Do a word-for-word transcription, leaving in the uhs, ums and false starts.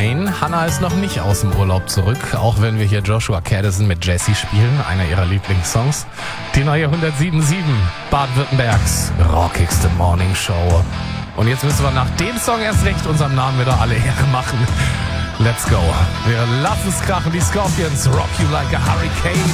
Nein, Hannah ist noch nicht aus dem Urlaub zurück, auch wenn wir hier Joshua Caddison mit Jessie spielen, einer ihrer Lieblingssongs. Die neue hundertsieben Komma sieben, Baden-Württembergs rockigste Morning Show. Und jetzt müssen wir nach dem Song erst recht unserem Namen wieder alle Ehre machen. Let's go. Wir lassen es krachen, die Scorpions, Rock You Like a Hurricane.